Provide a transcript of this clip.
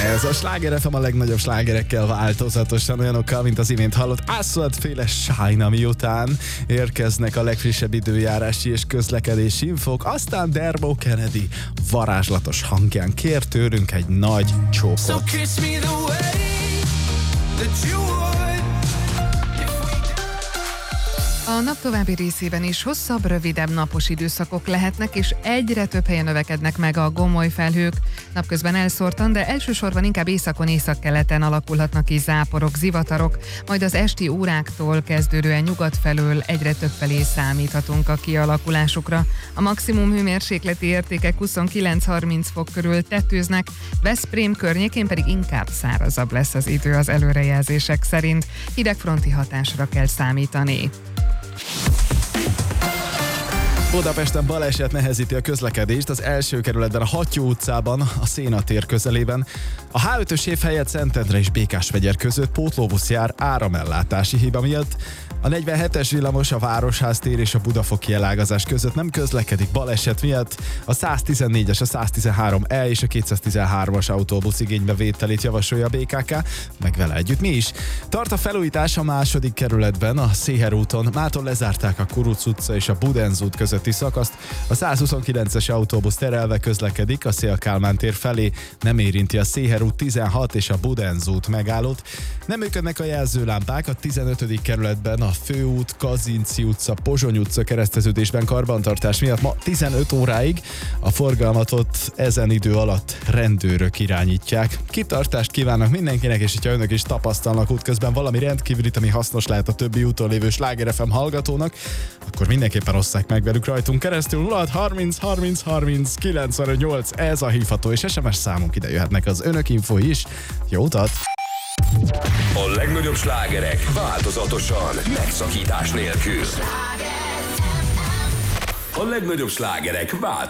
Ez a Sláger FM a legnagyobb slágerekkel változatosan, olyanokkal, mint az imént hallott Asphalt-féle Shine, miután érkeznek a legfrissebb időjárási és közlekedési infók, aztán Dermot Kennedy varázslatos hangján kér tőlünk egy nagy csókot. So kiss me the way that you would. A nap további részében is hosszabb, rövidebb napos időszakok lehetnek, és egyre több helyen növekednek meg a gomoly felhők. Napközben elszórtan, de elsősorban inkább északon, északkeleten alakulhatnak ki záporok, zivatarok, majd az esti óráktól kezdődően nyugat felől egyre több felé számíthatunk a kialakulásukra. A maximum hőmérsékleti értékek 29-30 fok körül tetőznek, Veszprém környékén pedig inkább szárazabb lesz az idő az előrejelzések szerint. Hidegfronti hatásra kell számítani. Budapesten baleset nehezíti a közlekedést az első kerületben, a Hattyú utcában, a Széna tér közelében. A H5-ös év helyett Szentendre és Békásmegyer között pótlóbusz jár áramellátási hiba miatt. A 47-es villamos a Városház tér és a Budafoki elágazás között nem közlekedik baleset miatt. A 114-es, a 113E és a 213-as autóbusz igénybevételét javasolja a BKK, meg vele együtt mi is. Tart a felújítás a második kerületben, a Széher úton. Mától lezárták a Kuruc utca és a Budenz út közötti szakaszt. A 129-es autóbusz terelve közlekedik a Széll-Kálmán tér felé, nem érinti a Széher út 16 és a Budenz út megállót. Nem működnek a jelzőlámpák a 15. kerületben, a Főút, Kazinczy utca, Pozsony utca kereszteződésben karbantartás miatt ma 15 óráig. A forgalmat ott ezen idő alatt rendőrök irányítják. Kitartást kívánnak mindenkinek, és ha önök is tapasztalnak útközben valami rendkívülit, ami hasznos lehet a többi úton lévő Sláger FM hallgatónak, akkor mindenképpen osszák meg velük rajtunk keresztül. 06 30 30 30 958, ez a hívható és SMS számunk, ide jöhetnek az önök infói is. Jó utat! A legnagyobb slágerek változatosan, megszakítás nélkül. A legnagyobb slágerek változatosan.